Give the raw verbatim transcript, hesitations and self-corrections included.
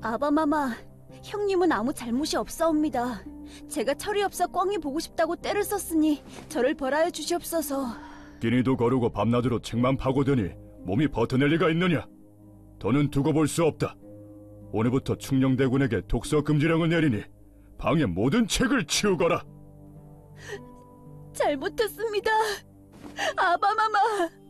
아바마마, 형님은 아무 잘못이 없사옵니다. 제가 철이 없어 꽝이 보고 싶다고 떼를 썼으니 저를 벌하여 주시옵소서. 끼니도 거르고 밤낮으로 책만 파고드니 몸이 버텨낼 리가 있느냐? 더는 두고 볼 수 없다. 오늘부터 충녕대군에게 독서 금지령을 내리니 방의 모든 책을 치우거라. 잘못했습니다. 아바마마.